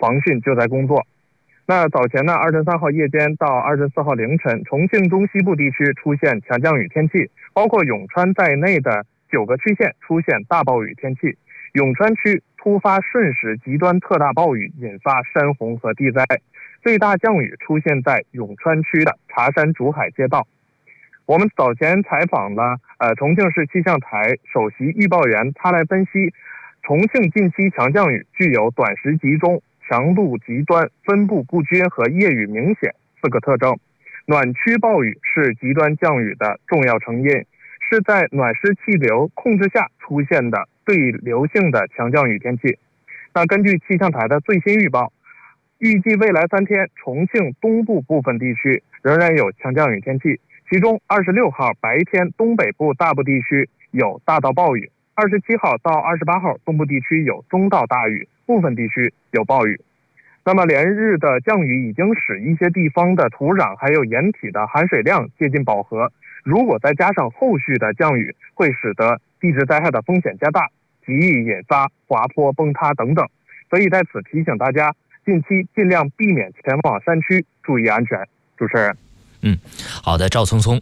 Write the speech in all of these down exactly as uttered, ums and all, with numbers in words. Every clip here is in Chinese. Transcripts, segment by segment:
防汛救灾工作。那早前呢，二十三号夜间到二十四号凌晨，重庆中西部地区出现强降雨天气，包括永川在内的九个区县出现大暴雨天气。永川区突发瞬时极端特大暴雨，引发山洪和地灾，最大降雨出现在永川区的茶山竹海街道。我们早前采访了呃重庆市气象台首席预报员，他来分析重庆近期强降雨具有短时集中、强度极端、分布不均和夜雨明显四个特征。暖区暴雨是极端降雨的重要成因，是在暖湿气流控制下出现的对流性的强降雨天气。那根据气象台的最新预报，预计未来三天重庆东部部分地区仍然有强降雨天气，其中二十六号白天东北部大部地区有大到暴雨，二十七号到二十八号东部地区有中到大雨，部分地区有暴雨。那么连日的降雨已经使一些地方的土壤还有盐体的含水量接近饱和，如果再加上后续的降雨，会使得地质灾害的风险加大，极易引发滑坡崩塌等等。所以在此提醒大家，近期尽量避免前往山区，注意安全。主持人， 嗯，好的，赵聪聪。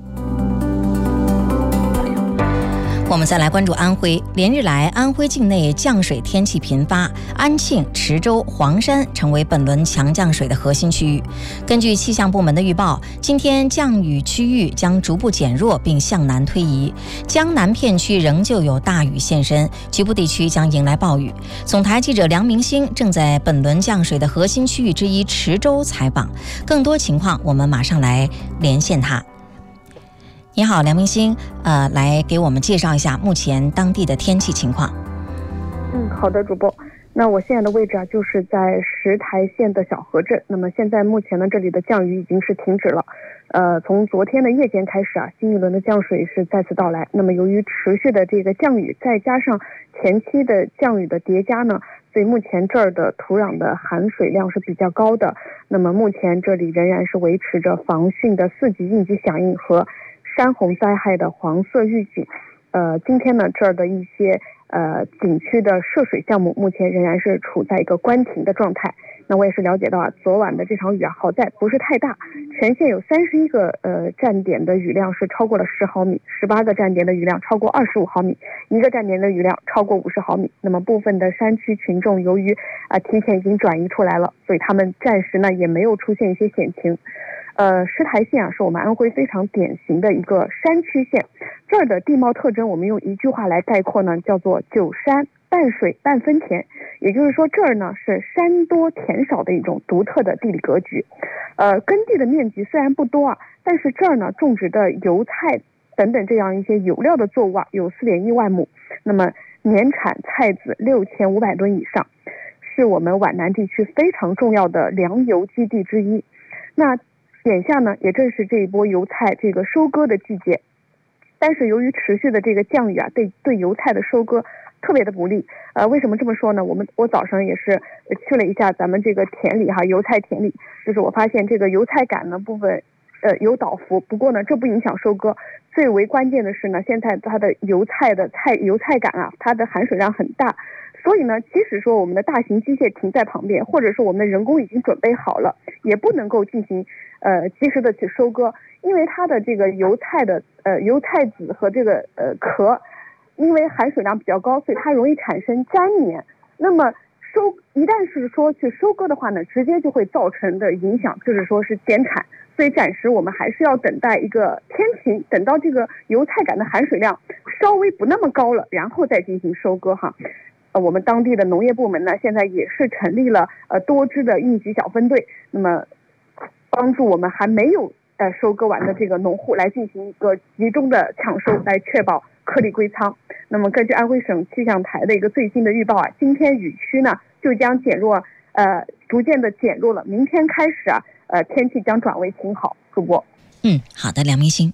我们再来关注安徽。连日来，安徽境内降水天气频发，安庆、池州、黄山成为本轮强降水的核心区域。根据气象部门的预报，今天降雨区域将逐步减弱并向南推移，江南片区仍旧有大雨现身，局部地区将迎来暴雨。总台记者梁明星正在本轮降水的核心区域之一池州采访，更多情况我们马上来连线他。你好，梁明星，呃，来给我们介绍一下目前当地的天气情况。 嗯，好的，主播。那我现在的位置啊，就是在石台县的小河镇。那么现在目前呢，这里的降雨已经是停止了。呃，从昨天的夜间开始啊，新一轮的降水是再次到来。那么由于持续的这个降雨，再加上前期的降雨的叠加呢，所以目前这儿的土壤的含水量是比较高的。那么目前这里仍然是维持着防汛的四级应急响应和山洪灾害的黄色预警。呃，今天呢，这儿的一些呃景区的涉水项目目前仍然是处在一个关停的状态。那我也是了解到啊，昨晚的这场雨啊，好在不是太大，全县有三十一个呃站点的雨量是超过了十毫米，十八个站点的雨量超过二十五毫米，一个站点的雨量超过五十毫米。那么部分的山区群众由于啊、呃、提前已经转移出来了，所以他们暂时呢也没有出现一些险情。呃，石台县啊，是我们安徽非常典型的一个山区县。这儿的地貌特征，我们用一句话来概括呢，叫做九山半水半分田。也就是说，这儿呢是山多田少的一种独特的地理格局。呃，耕地的面积虽然不多啊，但是这儿呢种植的油菜等等这样一些有料的作物啊，有四点一万亩，那么年产菜籽六千五百吨以上，是我们皖南地区非常重要的粮油基地之一。那眼下呢，也正是这一波油菜这个收割的季节，但是由于持续的这个降雨啊，对对油菜的收割特别的不利。呃，为什么这么说呢？我们我早上也是去了一下咱们这个田里哈，油菜田里，就是我发现这个油菜杆的部分，呃，有倒伏，不过呢，这不影响收割。最为关键的是呢，现在它的油菜的菜油菜杆啊，它的含水量很大。所以呢，即使说我们的大型机械停在旁边，或者是我们的人工已经准备好了，也不能够进行呃及时的去收割，因为它的这个油菜的呃油菜籽和这个呃壳，因为含水量比较高，所以它容易产生粘黏。那么收一旦是说去收割的话呢，直接就会造成的影响就是说是减产。所以暂时我们还是要等待一个天晴，等到这个油菜杆的含水量稍微不那么高了，然后再进行收割哈。呃，我们当地的农业部门呢，现在也是成立了呃多支的应急小分队，那么帮助我们还没有呃收割完的这个农户来进行一个集中的抢收，来确保颗粒归仓。那么根据安徽省气象台的一个最新的预报啊，今天雨区呢就将减弱，呃，逐渐的减弱了。明天开始啊，呃，天气将转为晴好。主播， 嗯，好的，梁明星。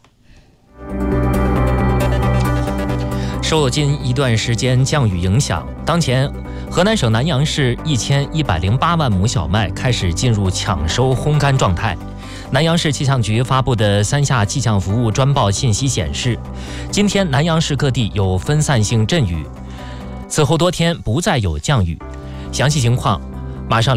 受近一段时间降雨影响，当前河南省南阳市一千一百零八万亩小麦开始进入抢收烘干状态。南阳市气象局发布的三下气象服务专报信息显示，今天南阳市各地有分散性阵雨，此后多天不再有降雨。详细情况马上